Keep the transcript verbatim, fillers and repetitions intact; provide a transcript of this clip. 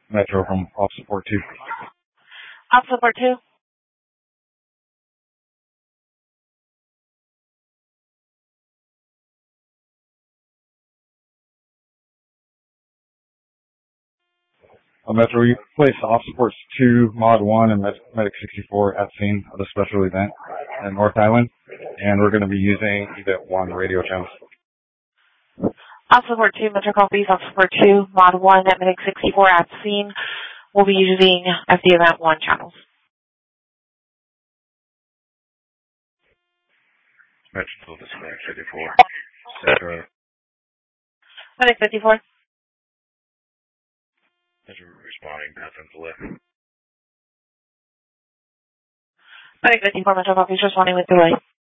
Metro from Off Support two. Off Support two. Uh, Metro, we placed Off Support two, Mod one, and Med- Medic sixty-four at scene of the special event at North Island, and we're going to be using E V I T one radio channels. Off Support two, Metro copies. Off Support two, Mod one, at Medic sixty-four at scene. We'll be using F D Event one channels. Metro Dispatch fifty-four. Central. Medic fifty-four. Metro responding, path on the left. Medic fifty-four, Metro copies, responding with delay.